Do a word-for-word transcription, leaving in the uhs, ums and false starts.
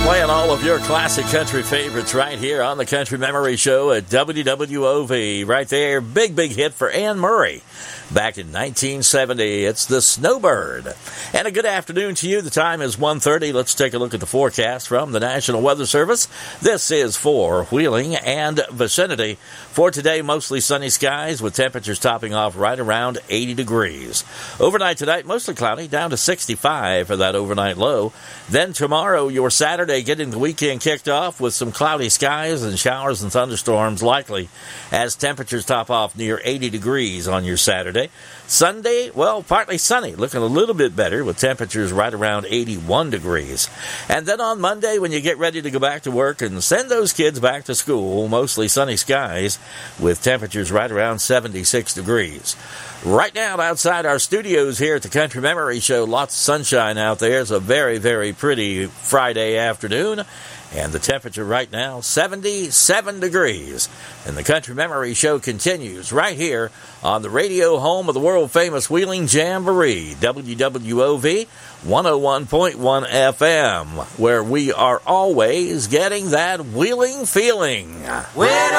Playing all of your classic country favorites right here on the Country Memory Show at W W O V. Right there, big, big hit for Anne Murray back in nineteen seventy. It's the Snowbird. And a good afternoon to you. The time is one thirty. Let's take a look at the forecast from the National Weather Service. This is for Wheeling and vicinity. For today, mostly sunny skies with temperatures topping off right around eighty degrees. Overnight tonight, mostly cloudy, down to sixty-five for that overnight low. Then tomorrow, your Saturday, getting the weekend kicked off with some cloudy skies and showers and thunderstorms likely as temperatures top off near eighty degrees on your Saturday. Sunday, well, partly sunny, looking a little bit better with temperatures right around eighty-one degrees. And then on Monday, when you get ready to go back to work and send those kids back to school, mostly sunny skies with temperatures right around seventy-six degrees. Right now, outside our studios here at the Country Memory Show, lots of sunshine out there. It's a very, very pretty Friday afternoon. And the temperature right now, seventy-seven degrees. And the Country Memory Show continues right here on the radio home of the world-famous Wheeling Jamboree, W W O V one oh one point one F M, where we are always getting that Wheeling feeling. When